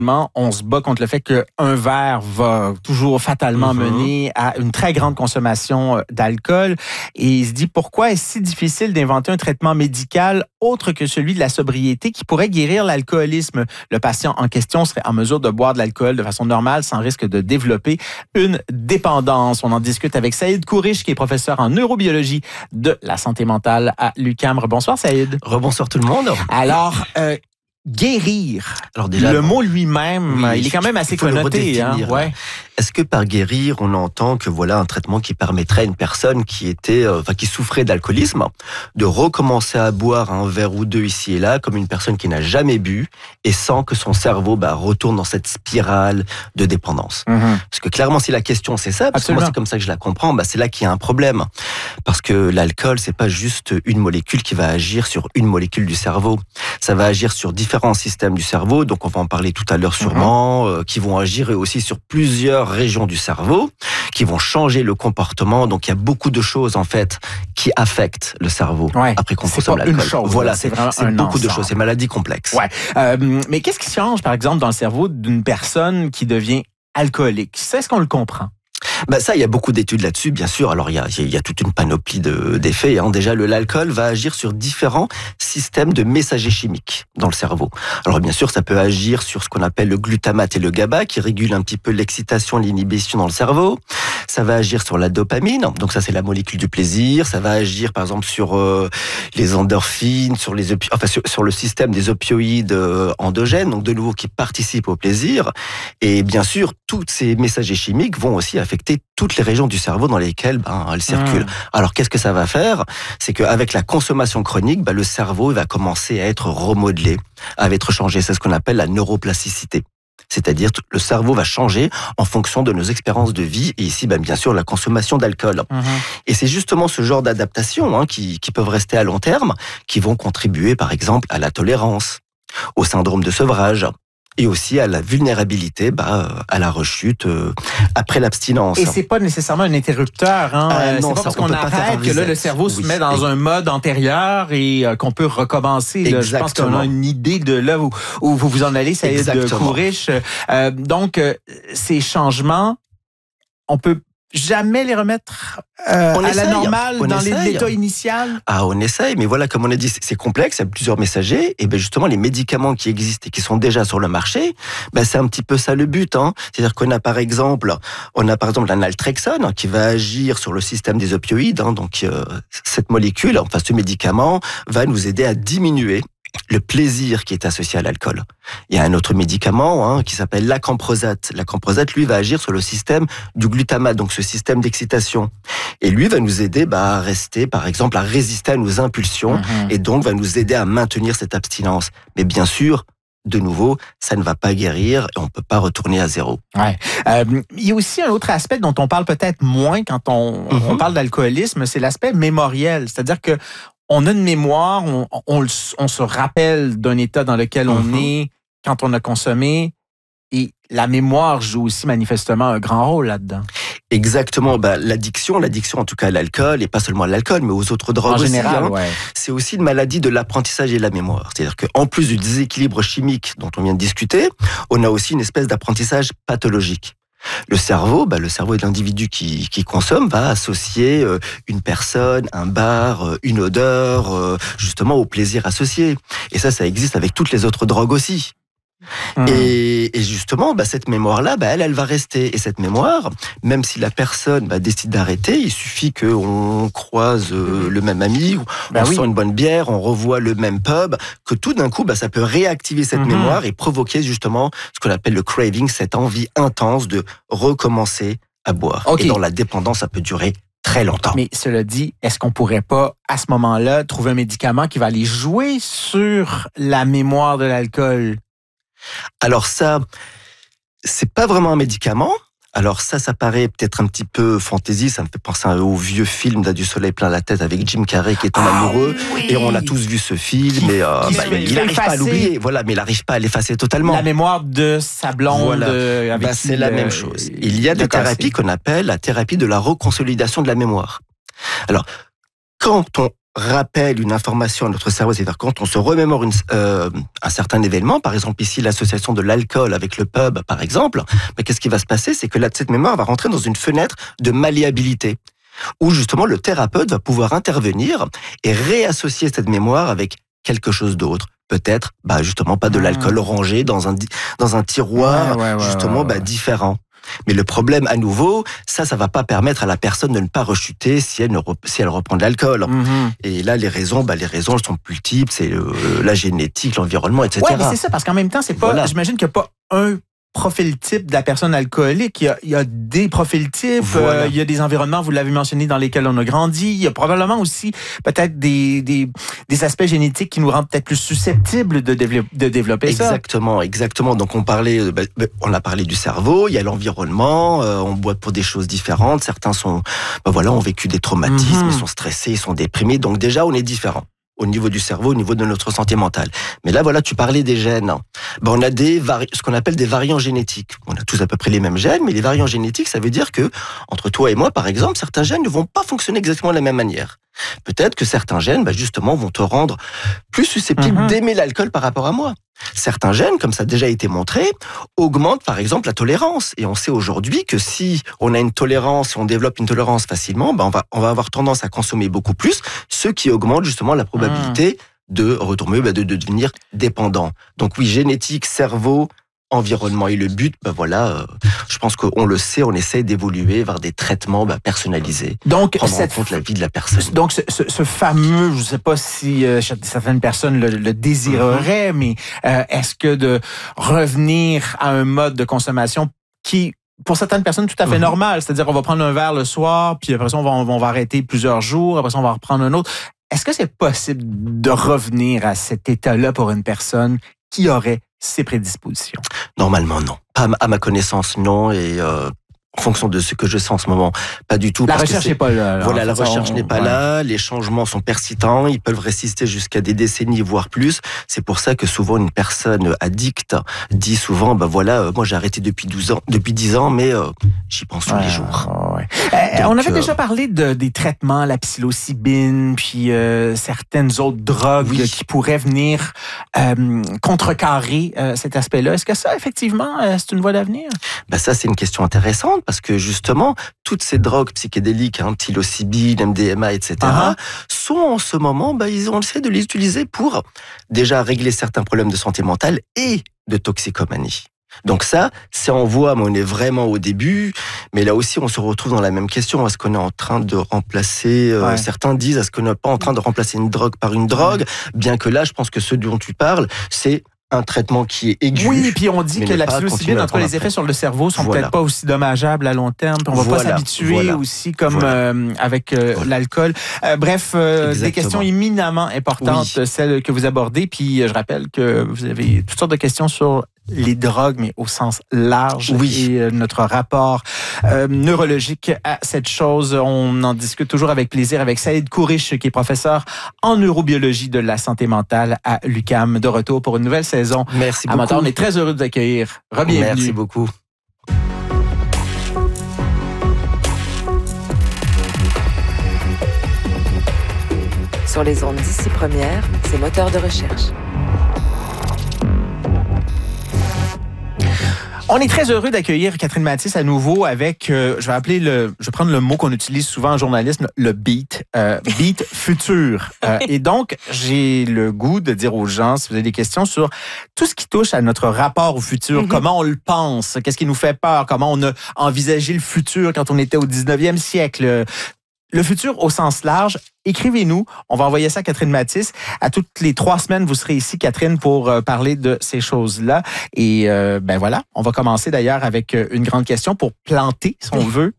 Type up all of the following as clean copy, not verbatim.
On se bat contre le fait qu'un verre va toujours fatalement mener à une très grande consommation d'alcool. Et il se dit, pourquoi est-ce si difficile d'inventer un traitement médical autre que celui de la sobriété qui pourrait guérir l'alcoolisme? Le patient en question serait en mesure de boire de l'alcool de façon normale sans risque de développer une dépendance. On en discute avec Saïd Kourish, qui est professeur en neurobiologie de la santé mentale à l'UQAM. Bonsoir, Saïd. Rebonsoir tout le monde. Alors, guérir. Alors déjà, le mot lui-même, il est quand même assez connoté. Hein? Ouais. Est-ce que par guérir, on entend que voilà un traitement qui permettrait à une personne qui souffrait d'alcoolisme de recommencer à boire un verre ou deux ici et là, comme une personne qui n'a jamais bu, et sans que son cerveau retourne dans cette spirale de dépendance. Parce que clairement, si la question c'est ça, parce que moi c'est comme ça que je la comprends, c'est là qu'il y a un problème. Parce que l'alcool, c'est pas juste une molécule qui va agir sur une molécule du cerveau. Ça va agir sur différents systèmes du cerveau, donc on va en parler tout à l'heure sûrement, qui vont agir aussi sur plusieurs régions du cerveau, qui vont changer le comportement. Donc il y a beaucoup de choses en fait qui affectent le cerveau après qu'on consomme l'alcool. Voilà, c'est beaucoup de choses, c'est maladie complexe. Ouais. Mais qu'est-ce qui change par exemple dans le cerveau d'une personne qui devient alcoolique? Est-ce qu'on le comprend? Ça, il y a beaucoup d'études là-dessus, bien sûr. Alors, il y a toute une panoplie d'effets. Déjà, l'alcool va agir sur différents systèmes de messagers chimiques dans le cerveau. Alors, bien sûr, ça peut agir sur ce qu'on appelle le glutamate et le GABA, qui régulent un petit peu l'excitation, l'inhibition dans le cerveau. Ça va agir sur la dopamine. Donc, ça, c'est la molécule du plaisir. Ça va agir, par exemple, sur les endorphines, sur le système des opioïdes endogènes, donc de nouveau qui participent au plaisir. Et bien sûr, tous ces messagers chimiques vont aussi affecter toutes les régions du cerveau dans lesquelles elles circulent. Alors qu'est-ce que ça va faire? C'est qu'avec la consommation chronique, le cerveau va commencer à être remodelé, à être changé. C'est ce qu'on appelle la neuroplasticité. C'est-à-dire que le cerveau va changer en fonction de nos expériences de vie et ici, bien sûr, la consommation d'alcool. Et c'est justement ce genre d'adaptations qui peuvent rester à long terme, qui vont contribuer, par exemple, à la tolérance, au syndrome de sevrage, et aussi à la vulnérabilité, à la rechute après l'abstinence. Et c'est pas nécessairement un interrupteur, hein? Non, c'est pas parce qu'on arrête que là, le cerveau se met dans un mode antérieur et qu'on peut recommencer. Là. Je pense qu'on a une idée de là où vous vous en allez, Saïd Kourish. Donc, ces changements, on peut jamais les remettre à la normale dans l'état initial? On essaye, mais voilà, comme on a dit, c'est complexe, il y a plusieurs messagers, et justement, les médicaments qui existent et qui sont déjà sur le marché, c'est un petit peu ça le but, hein. C'est-à-dire qu'on a par exemple la naltrexone, qui va agir sur le système des opioïdes, hein. Donc, cette molécule, ce médicament, va nous aider à diminuer le plaisir qui est associé à l'alcool. Il y a un autre médicament qui s'appelle l'acamprosate. L'acamprosate, lui, va agir sur le système du glutamate, donc ce système d'excitation. Et lui va nous aider à rester, par exemple, à résister à nos impulsions et donc va nous aider à maintenir cette abstinence. Mais bien sûr, de nouveau, ça ne va pas guérir et on ne peut pas retourner à zéro. Ouais. Il y a aussi un autre aspect dont on parle peut-être moins quand on parle d'alcoolisme, c'est l'aspect mémoriel. C'est-à-dire que on a une mémoire, on se rappelle d'un état dans lequel on est quand on a consommé, et la mémoire joue aussi manifestement un grand rôle là-dedans. Exactement. L'addiction en tout cas à l'alcool, et pas seulement à l'alcool, mais aux autres drogues en général, aussi. C'est aussi une maladie de l'apprentissage et de la mémoire. C'est-à-dire qu'en plus du déséquilibre chimique dont on vient de discuter, on a aussi une espèce d'apprentissage pathologique. Le cerveau de l'individu qui consomme va associer une personne, un bar, une odeur, justement au plaisir associé. Et ça existe avec toutes les autres drogues aussi. Et justement, cette mémoire-là, elle va rester. Et cette mémoire, même si la personne décide d'arrêter, il suffit qu'on croise le même ami, on sent une bonne bière, on revoit le même pub, que tout d'un coup, ça peut réactiver cette mémoire et provoquer justement ce qu'on appelle le craving, cette envie intense de recommencer à boire. Et dans la dépendance, ça peut durer très longtemps. Mais cela dit, est-ce qu'on pourrait pas, à ce moment-là, trouver un médicament qui va aller jouer sur la mémoire de l'alcool? Alors ça, c'est pas vraiment un médicament. Alors ça paraît peut-être un petit peu fantaisie, ça me fait penser au vieux film d'A du soleil plein la tête avec Jim Carrey qui est un amoureux, et on a tous vu ce film, et il n'arrive pas à l'oublier, mais il n'arrive pas à l'effacer totalement. La mémoire de sa blonde. C'est la même chose. Il y a des thérapies qu'on appelle la thérapie de la reconsolidation de la mémoire. Alors, quand rappelle une information à notre cerveau, c'est-à-dire quand on se remémore un certain événement, par exemple ici l'association de l'alcool avec le pub, par exemple, mais qu'est-ce qui va se passer? C'est que là, cette mémoire va rentrer dans une fenêtre de malléabilité, où justement le thérapeute va pouvoir intervenir et réassocier cette mémoire avec quelque chose d'autre. Peut-être, justement, pas de l'alcool rangé dans un tiroir, différent. Mais le problème, à nouveau, ça va pas permettre à la personne de ne pas rechuter si elle reprend de l'alcool. Et là, les raisons, elles sont multiples. C'est la génétique, l'environnement, etc. Ouais, mais c'est ça, parce qu'en même temps, c'est pas. J'imagine qu'il n'y a pas un profil type de la personne alcoolique. Il y a des profils types, il y a des environnements, vous l'avez mentionné, dans lesquels on a grandi. Il y a probablement aussi peut-être des aspects génétiques qui nous rendent peut-être plus susceptibles de développer ça. Exactement. Donc on a parlé du cerveau, il y a l'environnement, on boit pour des choses différentes. Certains ont vécu des traumatismes, ils sont stressés, ils sont déprimés. Donc déjà, on est différents au niveau du cerveau, au niveau de notre santé mentale. Mais là, tu parlais des gènes. On a ce qu'on appelle des variants génétiques. On a tous à peu près les mêmes gènes, mais les variants génétiques, ça veut dire que, entre toi et moi, par exemple, certains gènes ne vont pas fonctionner exactement de la même manière. Peut-être que certains gènes, justement, vont te rendre plus susceptible d'aimer l'alcool par rapport à moi. Certains gènes, comme ça a déjà été montré, augmentent par exemple la tolérance. Et on sait aujourd'hui que si on a une tolérance, si on développe une tolérance facilement, on va avoir tendance à consommer beaucoup plus, ce qui augmente justement la probabilité de retomber, de devenir dépendant. Donc oui, génétique, cerveau, environnement. Et le but, je pense qu'on le sait, on essaie d'évoluer vers des traitements personnalisés. Donc, prendre en compte la vie de la personne. Donc, ce fameux, je ne sais pas si certaines personnes le désireraient, mais est-ce que de revenir à un mode de consommation qui, pour certaines personnes, tout à fait normal, c'est-à-dire on va prendre un verre le soir, puis après ça, on va arrêter plusieurs jours, après ça, on va reprendre un autre. Est-ce que c'est possible de revenir à cet état-là pour une personne qui aurait ces prédispositions? Normalement, non. Pas à ma connaissance, non. Et en fonction de ce que je sais en ce moment, pas du tout. La recherche n'est pas là. Voilà, la recherche n'est pas là. Les changements sont persistants. Ils peuvent résister jusqu'à des décennies, voire plus. C'est pour ça que souvent une personne addicte dit souvent, moi j'ai arrêté depuis 10 ans, mais j'y pense tous les jours. Donc, on avait déjà parlé des traitements, la psilocybine, puis certaines autres drogues qui pourraient venir contrecarrer cet aspect-là. Est-ce que ça, effectivement, c'est une voie d'avenir? Ça, c'est une question intéressante parce que justement, toutes ces drogues psychédéliques, psilocybine, MDMA, etc., sont en ce moment, on essaie de les utiliser pour déjà régler certains problèmes de santé mentale et de toxicomanie. Donc ça, c'est en voie, mais on est vraiment au début. Mais là aussi, on se retrouve dans la même question. Est-ce qu'on est en train de remplacer... Certains disent, est-ce qu'on n'est pas en train de remplacer une drogue par une drogue? Bien que là, je pense que ce dont tu parles, c'est un traitement qui est aigu. Oui, puis on dit que la psilocybine, entre les effets sur le cerveau sont peut-être pas aussi dommageables à long terme. Puis on va pas s'habituer aussi comme avec l'alcool. Bref, des questions éminemment importantes, celles que vous abordez. Puis je rappelle que vous avez toutes sortes de questions sur les drogues, mais au sens large, et notre rapport neurologique à cette chose. On en discute toujours avec plaisir avec Saïd Kourish, qui est professeur en neurobiologie de la santé mentale à l'UQAM. De retour pour une nouvelle saison. Merci beaucoup. On est très heureux de t'accueillir. Bienvenue. Merci beaucoup. Sur les ondes d'ici première, c'est moteur de recherche. On est très heureux d'accueillir Catherine Mathis à nouveau avec, je vais prendre le mot qu'on utilise souvent en journalisme, le beat futur. Et donc, j'ai le goût de dire aux gens, si vous avez des questions sur tout ce qui touche à notre rapport au futur, comment on le pense, qu'est-ce qui nous fait peur, comment on a envisagé le futur quand on était au 19e siècle. Le futur au sens large, écrivez-nous. On va envoyer ça à Catherine Mathis. À toutes les 3 semaines, vous serez ici, Catherine, pour parler de ces choses-là. Et voilà, on va commencer d'ailleurs avec une grande question pour planter, si on veut,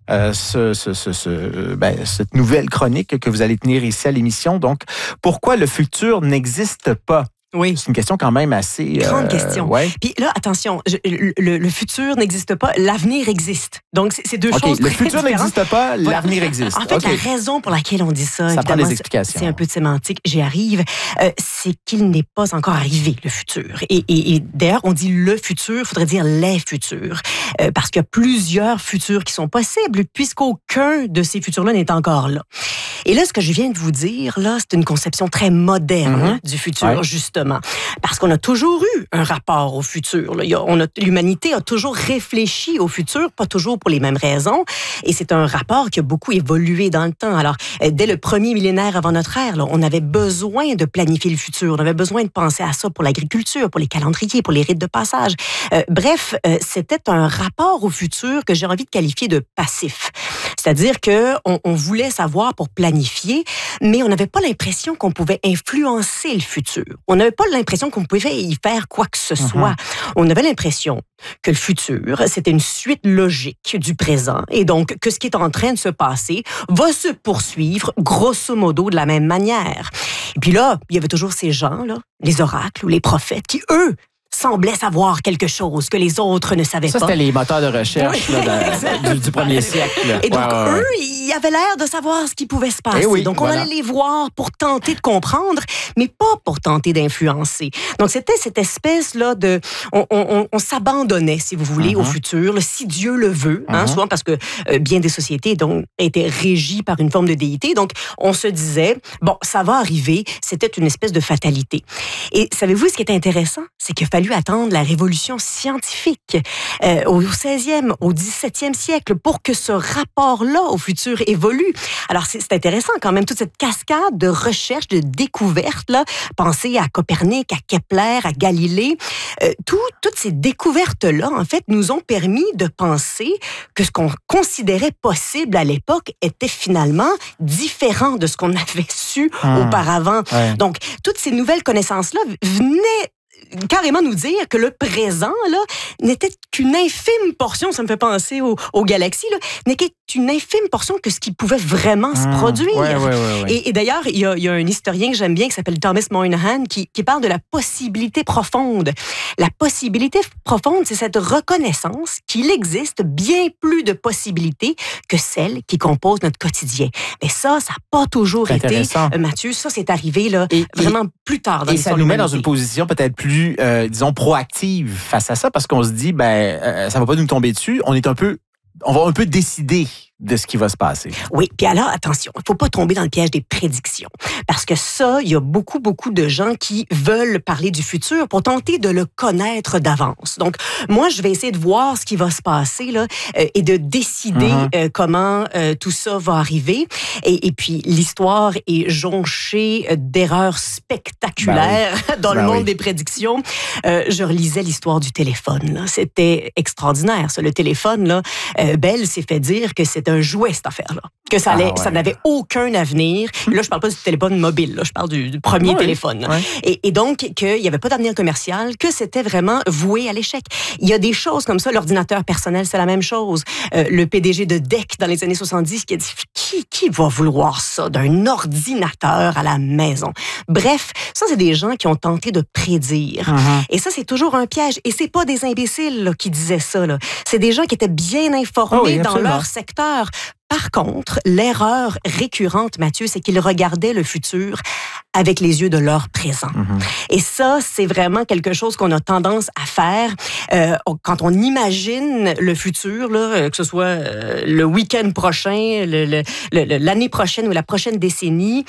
cette nouvelle chronique que vous allez tenir ici à l'émission. Donc, pourquoi le futur n'existe pas? Oui. C'est une question quand même assez... Grande question. Ouais. Puis là, attention, le futur n'existe pas, l'avenir existe. Donc, c'est deux choses le très futur différentes. n'existe pas, l'avenir existe. En fait, la raison pour laquelle on dit ça prend des explications. C'est un peu de sémantique, j'y arrive, c'est qu'il n'est pas encore arrivé, le futur. Et d'ailleurs, on dit le futur, il faudrait dire les futurs, parce qu'il y a plusieurs futurs qui sont possibles, puisqu'aucun de ces futurs-là n'est encore là. Et là, ce que je viens de vous dire, là, c'est une conception très moderne du futur, justement. Parce qu'on a toujours eu un rapport au futur. L'humanité a toujours réfléchi au futur, pas toujours pour les mêmes raisons. Et c'est un rapport qui a beaucoup évolué dans le temps. Alors, dès le premier millénaire avant notre ère, là, on avait besoin de planifier le futur. On avait besoin de penser à ça pour l'agriculture, pour les calendriers, pour les rites de passage. Bref, c'était un rapport au futur que j'ai envie de qualifier de passif. C'est-à-dire qu'on voulait savoir pour planifier, mais on n'avait pas l'impression qu'on pouvait influencer le futur. On n'avait pas l'impression qu'on pouvait y faire quoi que ce soit. On avait l'impression que le futur, c'était une suite logique du présent et donc que ce qui est en train de se passer va se poursuivre grosso modo de la même manière. Et puis là, il y avait toujours ces gens, là, les oracles ou les prophètes qui, eux, semblaient savoir quelque chose que les autres ne savaient pas. Ça, c'était les moteurs de recherche du premier siècle. Et donc, eux, ils avaient l'air de savoir ce qui pouvait se passer. Donc, on allait les voir pour tenter de comprendre, mais pas pour tenter d'influencer. Donc, c'était cette espèce-là de... On s'abandonnait, si vous voulez, au futur, si Dieu le veut, souvent parce que bien des sociétés donc, étaient régies par une forme de déité. Donc, on se disait, bon, ça va arriver. C'était une espèce de fatalité. Et savez-vous ce qui est intéressant? C'est qu'il a fallu attendre la révolution scientifique au 16e, au 17e siècle pour que ce rapport-là au futur évolue. Alors, c'est intéressant quand même, toute cette cascade de recherches, de découvertes, là. Pensez à Copernic, à Kepler, à Galilée. Toutes ces découvertes-là, en fait, nous ont permis de penser que ce qu'on considérait possible à l'époque était finalement différent de ce qu'on avait su auparavant. Donc, toutes ces nouvelles connaissances-là venaient carrément nous dire que le présent là n'était qu'une infime portion, ça me fait penser aux galaxies, là, n'était qu'une infime portion que ce qui pouvait vraiment se produire. Et d'ailleurs, il y a un historien que j'aime bien qui s'appelle Thomas Moynihan qui parle de la possibilité profonde. La possibilité profonde, c'est cette reconnaissance qu'il existe bien plus de possibilités que celles qui composent notre quotidien. Mais ça n'a pas toujours été, Mathieu, ça c'est arrivé là, vraiment plus tard dans l'histoire de l'humanité. Et ça nous met dans une position peut-être plus, disons, proactive face à ça, parce qu'on se dit, ça va pas nous tomber dessus, on va un peu décider de ce qui va se passer. Oui, puis alors, attention, il ne faut pas tomber dans le piège des prédictions. Parce que ça, il y a beaucoup de gens qui veulent parler du futur pour tenter de le connaître d'avance. Donc, moi, je vais essayer de voir ce qui va se passer là, et de décider comment tout ça va arriver. Et puis, l'histoire est jonchée d'erreurs spectaculaires dans le monde des prédictions. Je relisais l'histoire du téléphone. Là. C'était extraordinaire, ça. Le téléphone, là, Bell s'est fait dire que c'était un jouet, cette affaire-là. Que ça n'avait aucun avenir. Là, je parle pas du téléphone mobile, là, je parle du premier téléphone. Et donc, qu'il n'y avait pas d'avenir commercial, que c'était vraiment voué à l'échec. Il y a des choses comme ça. L'ordinateur personnel, c'est la même chose. Le PDG de DEC, dans les années 70, qui a dit qui va vouloir ça d'un ordinateur à la maison? Bref, ça, c'est des gens qui ont tenté de prédire. Et ça, c'est toujours un piège. Et c'est pas des imbéciles là, qui disaient ça. Là. C'est des gens qui étaient bien informés dans leur secteur. Par contre, l'erreur récurrente, Mathieu, c'est qu'ils regardaient le futur avec les yeux de leur présent. Et ça, c'est vraiment quelque chose qu'on a tendance à faire quand on imagine le futur, là, que ce soit le week-end prochain, l'année prochaine ou la prochaine décennie.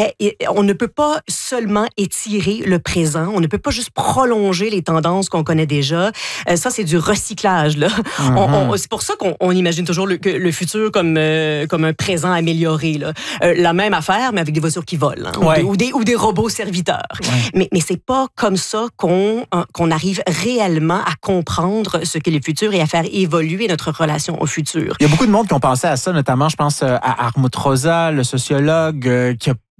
On ne peut pas seulement étirer le présent, on ne peut pas juste prolonger les tendances qu'on connaît déjà. Ça, c'est du recyclage. Là. C'est pour ça qu'on imagine toujours le futur comme un présent amélioré. Là. La même affaire, mais avec des voitures qui volent. Hein, ou des robots serviteurs. Mais c'est pas comme ça qu'on arrive réellement à comprendre ce qu'est le futur et à faire évoluer notre relation au futur. Il y a beaucoup de monde qui ont pensé à ça, notamment, je pense à Hartmut Rosa, le sociologue,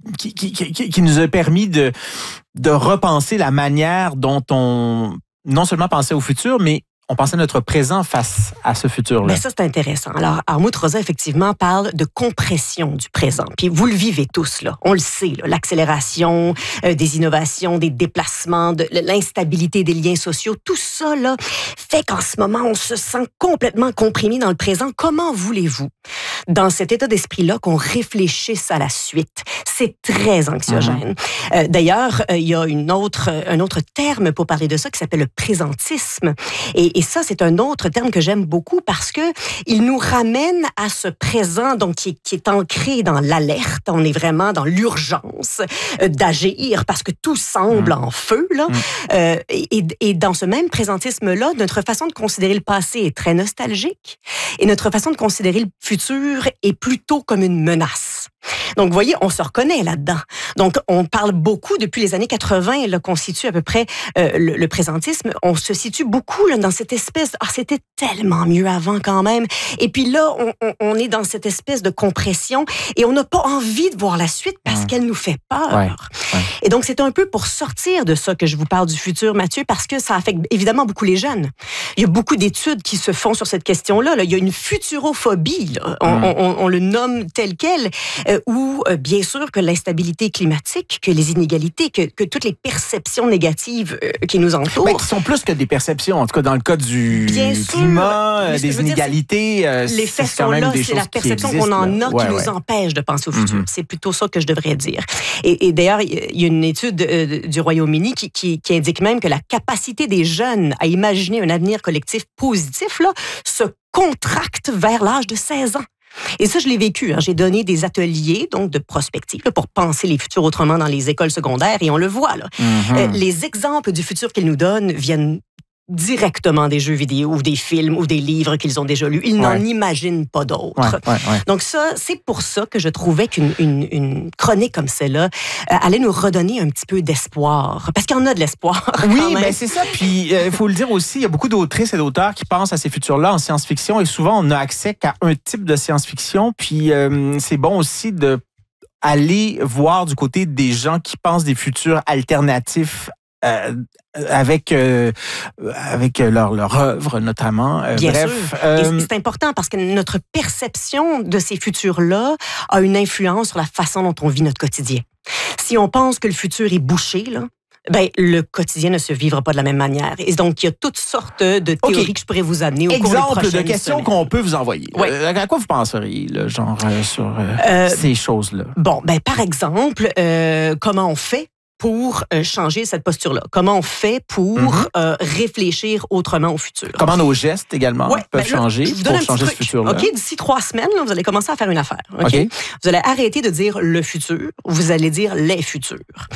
qui nous a permis de repenser la manière dont on non seulement pensait au futur, mais on pense à notre présent face à ce futur-là. Mais ça, c'est intéressant. Alors, Armut Rosa, effectivement, parle de compression du présent. Puis vous le vivez tous, là. On le sait, là. L'accélération des innovations, des déplacements, de l'instabilité des liens sociaux, tout ça, là, fait qu'en ce moment, on se sent complètement comprimé dans le présent. Comment voulez-vous, dans cet état d'esprit-là, qu'on réfléchisse à la suite? C'est très anxiogène. D'ailleurs, il y a un autre terme pour parler de ça qui s'appelle le présentisme. Et ça, c'est un autre terme que j'aime beaucoup parce que il nous ramène à ce présent donc qui est ancré dans l'alerte. On est vraiment dans l'urgence d'agir parce que tout semble en feu, là. Et dans ce même présentisme-là, notre façon de considérer le passé est très nostalgique et notre façon de considérer le futur est plutôt comme une menace. Donc, vous voyez, on se reconnaît là-dedans. Donc, on parle beaucoup, depuis les années 80, là, qu'on situe à peu près le présentisme, on se situe beaucoup là, dans cette espèce, c'était tellement mieux avant quand même. Et puis là, on est dans cette espèce de compression et on n'a pas envie de voir la suite parce qu'elle nous fait peur. Ouais. Et donc, c'est un peu pour sortir de ça que je vous parle du futur, Mathieu, parce que ça affecte évidemment beaucoup les jeunes. Il y a beaucoup d'études qui se font sur cette question-là. Là. Il y a une futurophobie, là. On le nomme tel quel, où bien sûr que l'instabilité climatique, que les inégalités, que toutes les perceptions négatives qui nous entourent. Mais qui sont plus que des perceptions, en tout cas dans le cas du climat, des inégalités. Les faits sont là, c'est la perception qu'on en a qui nous empêche de penser au futur. C'est plutôt ça que je devrais dire. Et d'ailleurs, il y a une étude du Royaume-Uni qui indique même que la capacité des jeunes à imaginer un avenir collectif positif là, se contracte vers l'âge de 16 ans. Et ça, je l'ai vécu. J'ai donné des ateliers donc de prospective pour penser les futurs autrement dans les écoles secondaires et on le voit. Là. Les exemples du futur qu'ils nous donnent viennent directement des jeux vidéo ou des films ou des livres qu'ils ont déjà lus. Ils n'en imaginent pas d'autres. Donc ça, c'est pour ça que je trouvais qu'une chronique comme celle-là allait nous redonner un petit peu d'espoir. Parce qu'il y en a de l'espoir. Oui, ben c'est ça. Puis il faut le dire aussi, il y a beaucoup d'autrices et d'auteurs qui pensent à ces futurs-là en science-fiction et souvent on n'a accès qu'à un type de science-fiction. Puis c'est bon aussi de aller voir du côté des gens qui pensent des futurs alternatifs avec leur œuvre notamment. Bien sûr. Et c'est important parce que notre perception de ces futurs-là a une influence sur la façon dont on vit notre quotidien. Si on pense que le futur est bouché, là, ben, le quotidien ne se vivra pas de la même manière. Et donc, il y a toutes sortes de théories que je pourrais vous amener au cours des prochaines semaines. Exemple de questions qu'on peut vous envoyer. À quoi vous penseriez, là, genre, sur ces choses-là? Bon, ben, par exemple, comment on fait pour changer cette posture-là? Comment on fait pour réfléchir autrement au futur? Comment nos gestes également peuvent changer pour changer ce futur-là? OK, d'ici 3 semaines, là, vous allez commencer à faire une affaire. Okay? Vous allez arrêter de dire le futur, vous allez dire les futurs.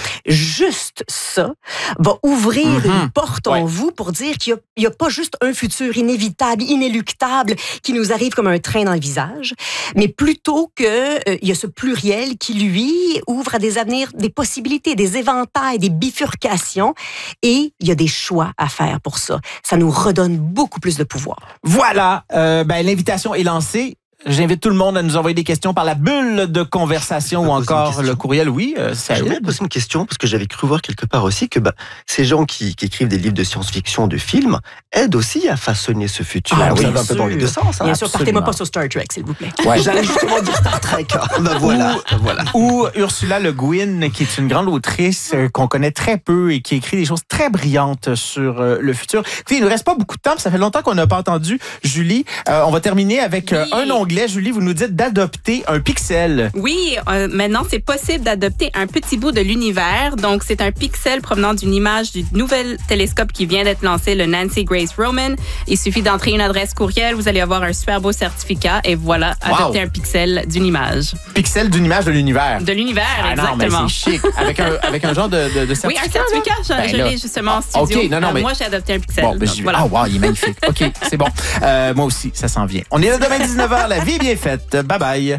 Juste ça va ouvrir une porte en vous pour dire qu'il n'y a pas juste un futur inévitable, inéluctable, qui nous arrive comme un train dans le visage, mais plutôt qu'il y a ce pluriel qui, lui, ouvre à des avenirs, des possibilités, des éventails, des bifurcations, et il y a des choix à faire pour ça. Ça nous redonne beaucoup plus de pouvoir. Voilà, l'invitation est lancée. J'invite tout le monde à nous envoyer des questions par la bulle de conversation ou encore le courriel. Oui, ça aide. Je voulais poser une question parce que j'avais cru voir quelque part aussi que ces gens qui écrivent des livres de science-fiction, de films, aident aussi à façonner ce futur. Ah, oui, un peu dans les deux sens. Bien sûr, partez-moi pas sur Star Trek, s'il vous plaît. Ouais. J'allais justement dire Star Trek. Voilà. Ou Ursula Le Guin, qui est une grande autrice qu'on connaît très peu et qui écrit des choses très brillantes sur le futur. Écoutez, il ne nous reste pas beaucoup de temps, ça fait longtemps qu'on n'a pas entendu Julie. On va terminer avec un onglet. Julie, vous nous dites d'adopter un pixel. Oui, maintenant, c'est possible d'adopter un petit bout de l'univers. Donc, c'est un pixel provenant d'une image du nouvel télescope qui vient d'être lancé, le Nancy Grace Roman. Il suffit d'entrer une adresse courriel, vous allez avoir un super beau certificat et voilà, adopter un pixel d'une image. Pixel d'une image de l'univers. De l'univers, exactement. Non, mais c'est chic. Avec un genre de certificat. Oui, un certificat. Je l'ai justement en studio. OK, non, mais... Moi, j'ai adopté un pixel. Bon, voilà. Oh, wow, il est magnifique. OK, c'est bon. Moi aussi, ça s'en vient. On est là demain 19h. La vie est bien faite. Bye-bye.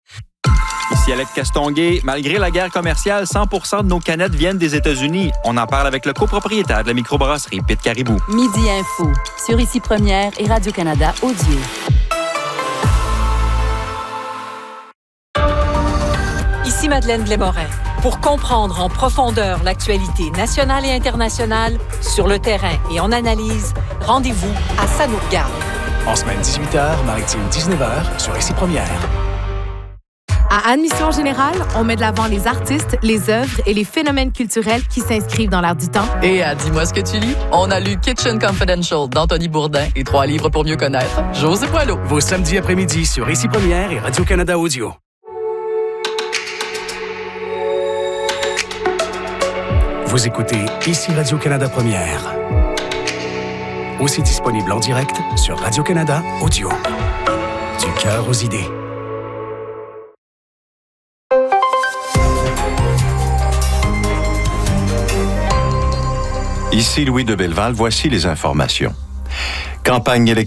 Ici Alex Castonguay. Malgré la guerre commerciale, 100% de nos canettes viennent des États-Unis. On en parle avec le copropriétaire de la microbrasserie Pit Caribou. Midi Info, sur Ici Première et Radio-Canada Audio. Ici Madeleine Blais-Morin. Pour comprendre en profondeur l'actualité nationale et internationale, sur le terrain et en analyse, rendez-vous à Ça nous regarde. En semaine 18h, maritime 19h, sur Ici Première. À Admission Générale, on met de l'avant les artistes, les œuvres et les phénomènes culturels qui s'inscrivent dans l'air du temps. Et à Dis-moi ce que tu lis, on a lu Kitchen Confidential d'Anthony Bourdin et 3 livres pour mieux connaître José Boileau. Vos samedis après-midi sur Ici Première et Radio-Canada Audio. Vous écoutez Ici Radio-Canada Première. Aussi disponible en direct sur Radio-Canada Audio. Du cœur aux idées. Ici Louis de Belleval, voici les informations. Campagne électorale